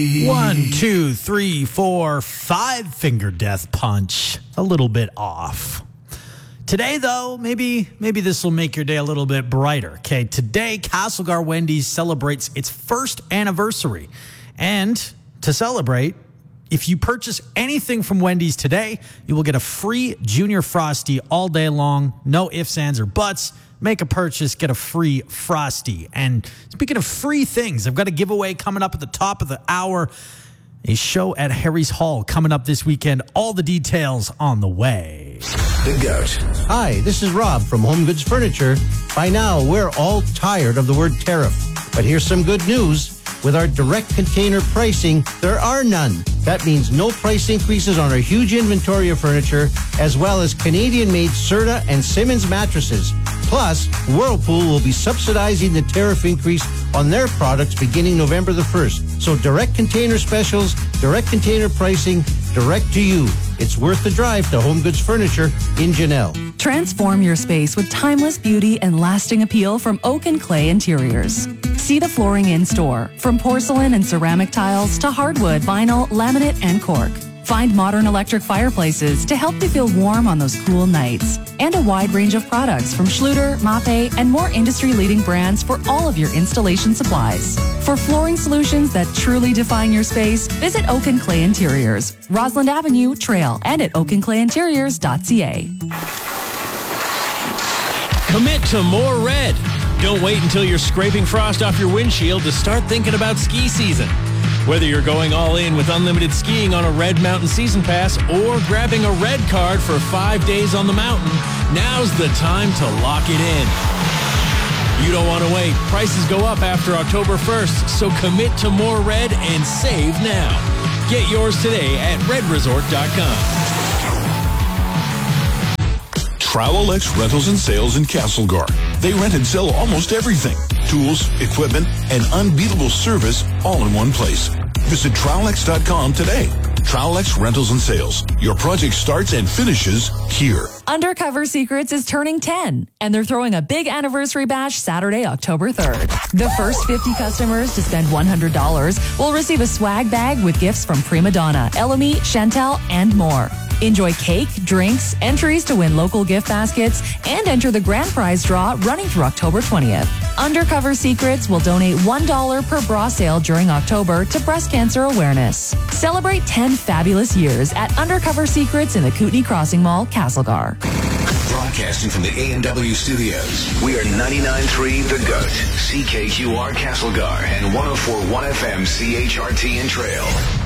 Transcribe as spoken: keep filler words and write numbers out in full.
One, two, three, four, five finger death punch. A little bit off. Today, though, maybe maybe this will make your day a little bit brighter. Okay, today, Castlegar Wendy's celebrates its first anniversary. And to celebrate, if you purchase anything from Wendy's today, you will get a free Junior Frosty all day long. No ifs, ands, or buts. Make a purchase, get a free Frosty. And speaking of free things, I've got a giveaway coming up at the top of the hour. A show at Harry's Hall coming up this weekend. All the details on the way. The Goat. Hi, this is Rob from Home Goods Furniture. By now, we're all tired of the word tariff. But here's some good news. With our direct container pricing, there are none. That means no price increases on our huge inventory of furniture, as well as Canadian-made Serta and Simmons mattresses. Plus, Whirlpool will be subsidizing the tariff increase on their products beginning November the first. So direct container specials, direct container pricing, direct to you. It's worth the drive to Home Goods Furniture in Janelle. Transform your space with timeless beauty and lasting appeal from Oak and Clay Interiors. See the flooring in store, from porcelain and ceramic tiles to hardwood, vinyl, laminate, and cork. Find modern electric fireplaces to help you feel warm on those cool nights. And a wide range of products from Schluter, Mape, and more industry-leading brands for all of your installation supplies. For flooring solutions that truly define your space, visit Oak and Clay Interiors, Roslyn Avenue, Trail, and at oak and clay interiors dot c a. Commit to more red. Don't wait until you're scraping frost off your windshield to start thinking about ski season. Whether you're going all in with unlimited skiing on a Red Mountain Season Pass or grabbing a Red Card for five days on the mountain, now's the time to lock it in. You don't want to wait. Prices go up after October first, so commit to more red and save now. Get yours today at red resort dot com. Trowel-X Rentals and Sales in Castlegar. They rent and sell almost everything. Tools, equipment, and unbeatable service all in one place. Visit Trowel X dot com today. Trowel-X Rentals and Sales. Your project starts and finishes here. Undercover Secrets is turning ten, and they're throwing a big anniversary bash Saturday, October third. The first fifty customers to spend one hundred dollars will receive a swag bag with gifts from Prima Donna, Elemi, Chantel, and more. Enjoy cake, drinks, entries to win local gift baskets, and enter the grand prize draw running through October twentieth. Undercover Secrets will donate one dollar per bra sale during October to breast cancer awareness. Celebrate ten fabulous years at Undercover Secrets in the Kootenai Crossing Mall, Castlegar. Broadcasting from the A and W studios, we are ninety-nine point three The Goat, C K Q R Castlegar, and one oh four point one F M C H R T in Trail.